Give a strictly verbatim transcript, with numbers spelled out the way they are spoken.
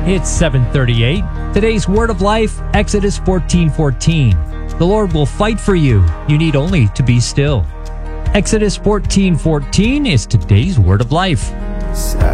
It's seven thirty-eight. Today's Word of Life, Exodus fourteen fourteen. The Lord will fight for you. You need only to be still. Exodus fourteen fourteen is today's Word of Life.